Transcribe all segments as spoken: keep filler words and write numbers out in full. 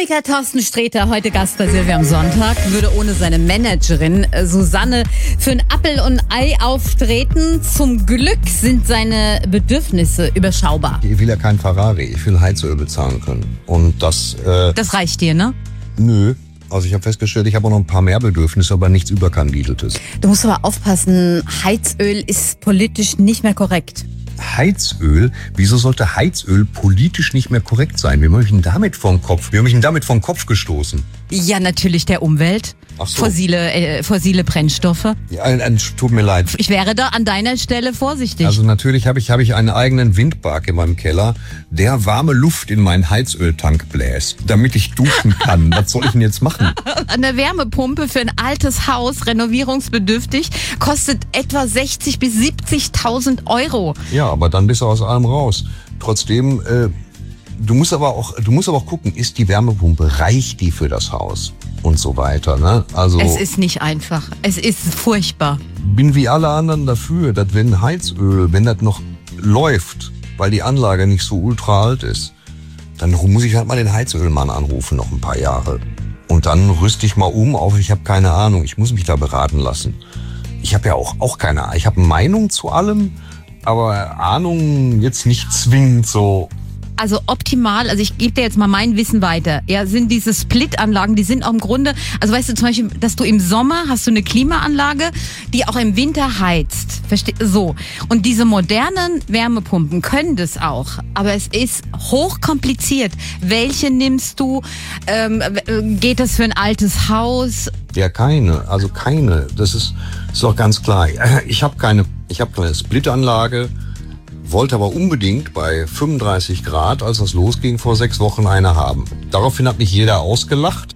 Musiker Thorsten Sträter, heute Gast bei Silvia am Sonntag, würde ohne seine Managerin Susanne für ein Appel und Ei auftreten. Zum Glück sind seine Bedürfnisse überschaubar. Ich will ja kein Ferrari, ich will Heizöl bezahlen können. Und das... Äh, das reicht dir, ne? Nö. Also ich habe festgestellt, ich habe auch noch ein paar mehr Bedürfnisse, aber nichts Überkandideltes. Du musst aber aufpassen, Heizöl ist politisch nicht mehr korrekt. Heizöl? Wieso sollte Heizöl politisch nicht mehr korrekt sein? Wir haben mich damit vom Kopf, wir haben mich damit vom Kopf gestoßen. Ja, natürlich der Umwelt. Ach so. Fossile, äh, fossile Brennstoffe. Ja, äh, tut mir leid. Ich wäre da an deiner Stelle vorsichtig. Also natürlich habe ich, hab ich einen eigenen Windpark in meinem Keller, der warme Luft in meinen Heizöltank bläst, damit ich duschen kann. Was soll ich denn jetzt machen? Eine Wärmepumpe für ein altes Haus, renovierungsbedürftig, kostet etwa sechzig bis siebzigtausend Euro. Ja, aber dann bist du aus allem raus. Trotzdem, äh, du musst aber auch, du musst aber auch gucken, ist die Wärmepumpe, reicht die für das Haus? Und so weiter, ne? Also. Es ist nicht einfach. Es ist furchtbar. Bin wie alle anderen dafür, dass wenn Heizöl, wenn das noch läuft, weil die Anlage nicht so ultra alt ist, dann muss ich halt mal den Heizölmann anrufen noch ein paar Jahre. Und dann rüste ich mal um auf, ich habe keine Ahnung, ich muss mich da beraten lassen. Ich habe ja auch, auch keine Ahnung, ich habe eine Meinung zu allem, aber Ahnung jetzt nicht zwingend so. Also optimal, also ich gebe dir jetzt mal mein Wissen weiter. Ja, sind diese Split-Anlagen, die sind auch im Grunde, also weißt du zum Beispiel, dass du im Sommer hast du eine Klimaanlage, die auch im Winter heizt. Versteh, so. Und diese modernen Wärmepumpen können das auch. Aber es ist hochkompliziert. Welche nimmst du? Ähm, geht das für ein altes Haus? Ja, keine. Also keine. Das ist, ist doch ganz klar. Ich habe keine, ich habe keine Split-Anlage. Wollte aber unbedingt bei fünfunddreißig Grad, als das losging, vor sechs Wochen eine haben. Daraufhin hat mich jeder ausgelacht.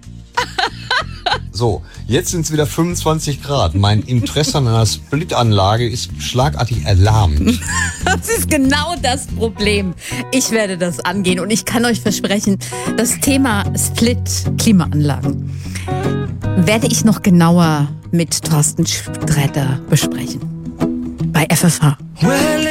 So, jetzt sind es wieder fünfundzwanzig Grad. Mein Interesse an einer Splitanlage ist schlagartig erlahmt. Das ist genau das Problem. Ich werde das angehen und ich kann euch versprechen, das Thema Split-Klimaanlagen werde ich noch genauer mit Thorsten Sträter besprechen. Bei F F H.